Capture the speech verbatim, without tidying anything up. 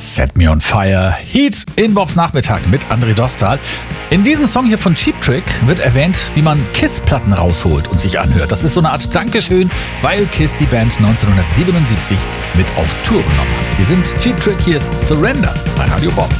Set Me on Fire, Heat in Bobs Nachmittag mit André Dostal. In diesem Song hier von Cheap Trick wird erwähnt, wie man Kiss-Platten rausholt und sich anhört. Das ist so eine Art Dankeschön, weil Kiss die Band neunzehnhundertsiebenundsiebzig mit auf Tour genommen hat. Wir sind Cheap Trick, hier ist Surrender bei Radio Bob.